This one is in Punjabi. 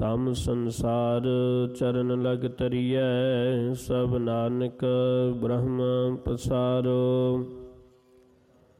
ਤਮ ਸੰਸਾਰ ਚਰਨ ਲਗ ਤਰੀਐ, ਸਭ ਨਾਨਕ ਬ੍ਰਹਮ ਪਸਾਰੋ।